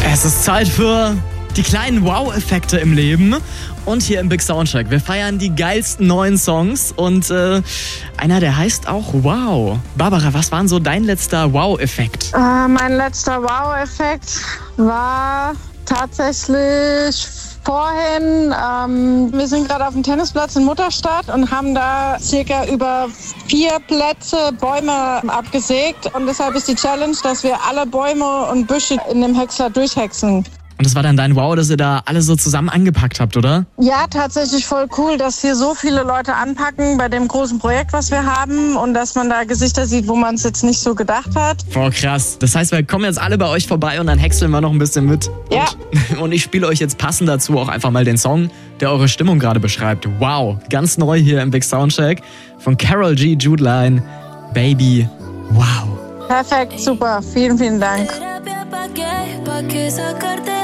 Es ist Zeit für die kleinen Wow-Effekte im Leben und hier im Big Soundcheck. Wir feiern die geilsten neuen Songs und einer, der heißt auch Wow. Barbara, was war denn so dein letzter Wow-Effekt? Mein letzter Wow-Effekt war tatsächlich vorhin, wir sind gerade auf dem Tennisplatz in Mutterstadt und haben da circa über 4 Plätze Bäume abgesägt. Und deshalb ist die Challenge, dass wir alle Bäume und Büsche in dem Häcksler durchhäckseln. Und das war dann dein Wow, dass ihr da alle so zusammen angepackt habt, oder? Ja, tatsächlich voll cool, dass hier so viele Leute anpacken bei dem großen Projekt, was wir haben. Und dass man da Gesichter sieht, wo man es jetzt nicht so gedacht hat. Boah, krass. Das heißt, wir kommen jetzt alle bei euch vorbei und dann häckseln wir noch ein bisschen mit. Ja. Und ich spiele euch jetzt passend dazu auch einfach mal den Song, der eure Stimmung gerade beschreibt. Wow, ganz neu hier im Big Soundcheck von Karol G. Judeline. Baby, wow. Perfekt, super. Vielen, vielen Dank. Pa' qué sacarte